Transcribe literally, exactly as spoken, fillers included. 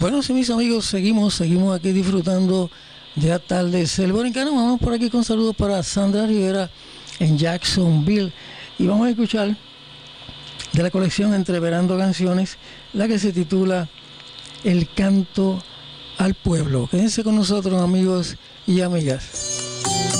Bueno, sí, mis amigos, seguimos, seguimos aquí disfrutando de Atardecer Borincano. Vamos por aquí con saludos para Sandra Rivera en Jacksonville. Y vamos a escuchar de la colección Entreverando Canciones, la que se titula El Canto al Pueblo. Quédense con nosotros, amigos y amigas.